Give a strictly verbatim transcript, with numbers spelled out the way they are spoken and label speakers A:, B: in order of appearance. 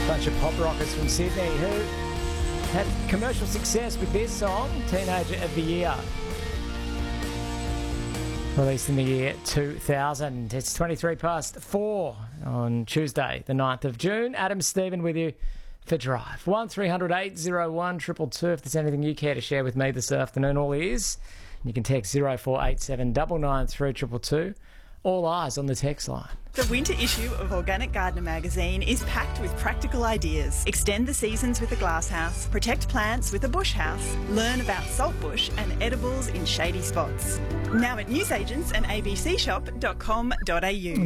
A: bunch of pop rockers from Sydney who had commercial success with this song, Teenager of the Year. Released in the year two thousand. It's twenty-three past four on Tuesday, the ninth of June. Adam Stephen with you for Drive. one three hundred eight oh one two two two if there's anything you care to share with me this afternoon. All ears. You can text zero four eight seven nine nine three two two two. All eyes on the text line.
B: The winter issue of Organic Gardener magazine is packed with practical ideas. Extend the seasons with a glasshouse, protect plants with a bush house, learn about saltbush and edibles in shady spots. Now at newsagents and a b c shop dot com dot a u.